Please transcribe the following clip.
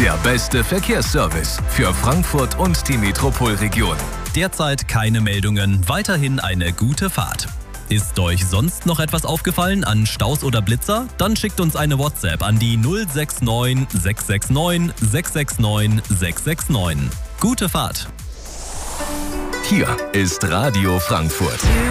Der beste Verkehrsservice für Frankfurt und die Metropolregion. Derzeit keine Meldungen, weiterhin eine gute Fahrt. Ist euch sonst noch etwas aufgefallen an Staus oder Blitzer? Dann schickt uns eine WhatsApp an die 069 669 669 669. Gute Fahrt! Hier ist Radio Frankfurt.